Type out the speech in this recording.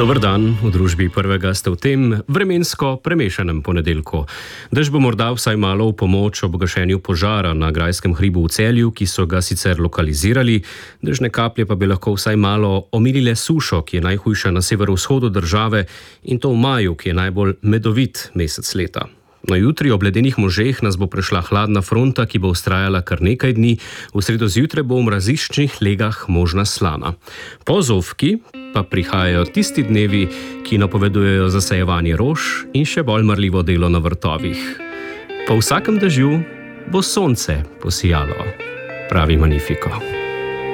Dober dan, v družbi prvega ste v tem vremensko premešanem ponedeljku. Dež bo morda vsaj malo v pomoč ob gašenju požara na Grajskem hribu v Celju, ki so ga sicer lokalizirali. Dežne kaplje pa bi lahko vsaj malo omilile sušo, ki je najhujša na severovzhodu države, in to v maju, ki je najbolj medovit mesec leta. No, jutri ob ledenih možeh nas bo prešla hladna fronta, ki bo vztrajala kar nekaj dni. V sredo zjutraj bo v mraziščnih legah možna slana. Po zofki pa prihajajo tisti dnevi, ki napovedujejo zasajevanje rož in še bolj marljivo delo na vrtovih. Po vsakem dežju bo sonce posijalo, pravi Magnifico.